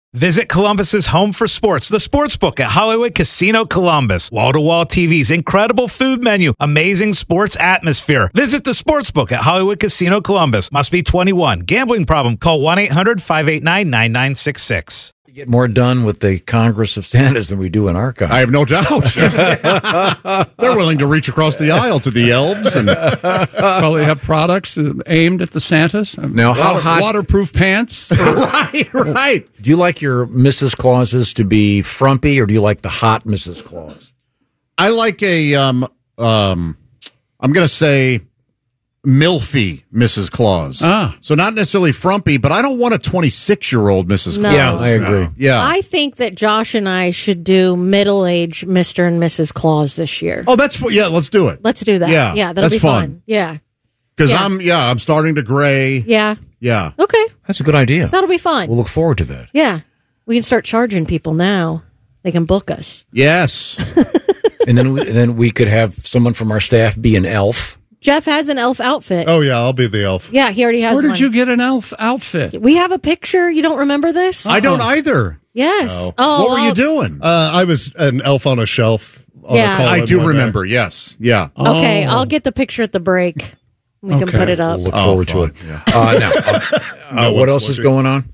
Visit Columbus's home for sports, the Sportsbook at Hollywood Casino Columbus. Wall-to-wall TVs, incredible food menu, amazing sports atmosphere. Visit the Sportsbook at Hollywood Casino Columbus. Must be 21. Gambling problem? Call 1-800-589-9966. We get more done with the Congress of Santas than we do in our Congress. I have no doubt. They're willing to reach across the aisle to the elves. And probably have products aimed at the Santas. Now, how hot? Waterproof pants. Right. Do you like your Mrs. Clauses to be frumpy, or do you like the hot Mrs. Claus? I like a, I'm going to say, milfy Mrs. Claus. So not necessarily frumpy, but I don't want a 26-year-old Mrs. No. Claus. Yeah, I agree. Yeah. I think that Josh and I should do middle-aged Mr. and Mrs. Claus this year. Oh, that's yeah. Let's do it. Let's do that. Yeah, that'll that's be fun. Yeah, Because Yeah. I'm starting to gray. yeah. Yeah. Okay, That's a good idea. that'll be fun. We'll look forward to that. Yeah, we can start charging people now. They can book us. Yes. And then we could have someone from our staff be an elf. Jeff has an elf outfit. Oh, yeah, I'll be the elf. Yeah, he already has Where one. did you get an elf outfit? We have a picture. You don't remember this? I don't either. Yes. No. Oh, What were you doing? I was an elf on a shelf. On Yeah. a call I in do one day. remember. Yes. Yeah. Okay, Oh. I'll get the picture at the break. We can Okay. put it up. We'll look forward to it. Now, what else is going on?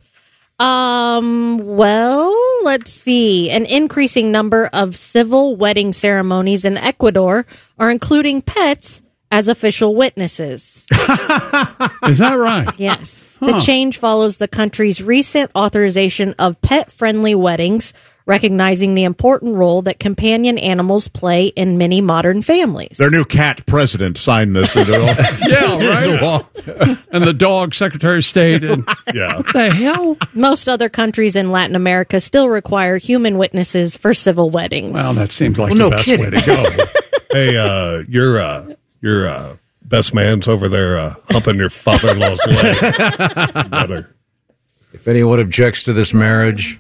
Well, let's see. An increasing number of civil wedding ceremonies in Ecuador are including pets as official witnesses. Is that right? Yes. The change follows the country's recent authorization of pet-friendly weddings, recognizing the important role that companion animals play in many modern families. Their new cat president signed this into law. Yeah, right. Into law. And the dog Secretary of State. And Yeah. what the hell? Most other countries in Latin America still require human witnesses for civil weddings. Well, that seems like Well, the no best kidding. way to go. Hey, your best man's over there humping your father-in-law's leg. Better. If anyone objects to this marriage,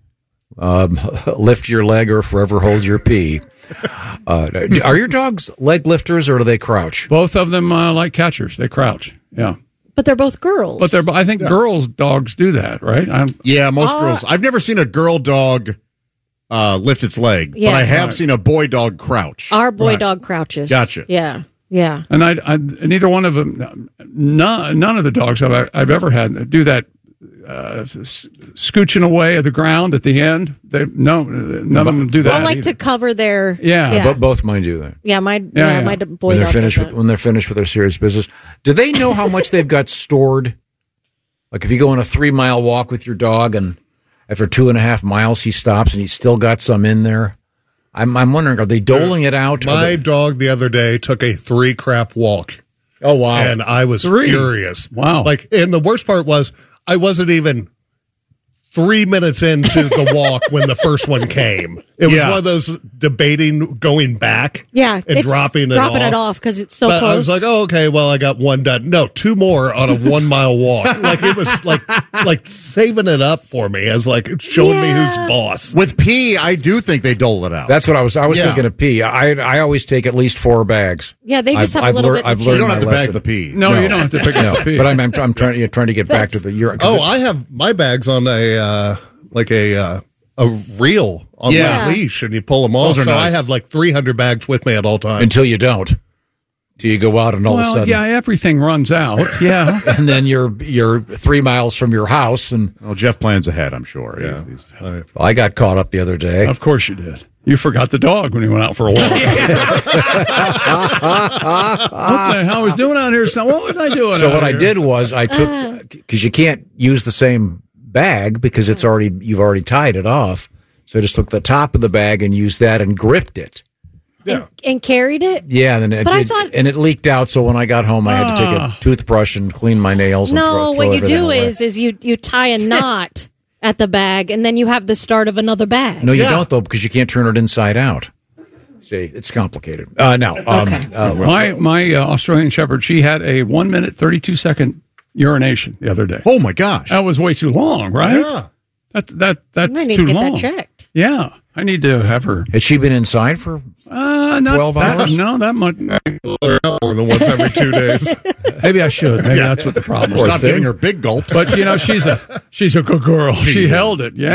lift your leg or forever hold your pee. Are your dogs leg lifters or do they crouch? Both of them like catchers. They crouch. Yeah. But they're both girls. But I think girls' dogs do that, right? Yeah, most girls. I've never seen a girl dog lift its leg, Yeah. but I have seen a boy dog crouch. Our boy dog crouches. Gotcha. Yeah. Yeah. And I neither one of them, none of the dogs I've ever had do that scooching away at the ground at the end. None of them do that. I like either. to cover their. Yeah. But both mine do that. Yeah, my Yeah. my boy When they're dog finished does with that. when they're finished with their serious business, do they know how much they've got stored? Like if you go on a 3-mile walk with your dog, and after 2.5 miles he stops and he's still got some in there. I'm wondering, are they doling it out? My dog the other day took a 3-crap walk. Oh wow! And I was 3? furious. Wow. And the worst part was I wasn't even 3 minutes into the walk when the first one came. It was Yeah. one of those debating going back Yeah, and it's dropping it off. off because it's so But close. I was like, oh, okay, well, I got one done. No, 2 more on a 1-mile walk. Like it was like saving it up for me as like showing me who's boss. With pee, I do think they dole it out. That's what I was Yeah. thinking of pee. I always take at least 4 bags. yeah, they just have a little bit. I've of you learned don't my have to lesson. bag the pee. No, you don't have to pick it up. But I'm trying to get back to the year. Oh, I have my bags on a reel on Yeah. my leash, and you pull them off. Those are So I nice. have like 300 bags with me at all times. until you don't. Till you go out and all of a Well, sudden, yeah, everything runs out. Yeah. and then you're 3 miles from your house, and Well, Jeff plans ahead, I'm sure. Yeah. I got caught up the other day. Of course you did. You forgot the dog when you went out for a walk. What the hell I was doing out here? What was I doing? So out what I here? did was I took, because you can't use the same bag because you've already tied it off. So I just took the top of the bag and used that and gripped it. and carried it. Yeah, and it leaked out. So when I got home, I had to take a toothbrush and clean my nails. And No, throw what you everything do away. is you tie a knot at the bag, and then you have the start of another bag. No, you don't though, because you can't turn it inside out. See, it's complicated. My Australian Shepherd, she had a 1 minute 32-second urination the other day. Oh my gosh, That was way too long, right? Yeah. That's I need too to get long. that checked. Yeah, I need to have her. Had she been inside for Not 12 that, hours? No, that much. They're out more than once every 2 days. Maybe I should. Maybe that's what the problem is. stop giving her big gulps. But she's a good girl. She held it. Yeah.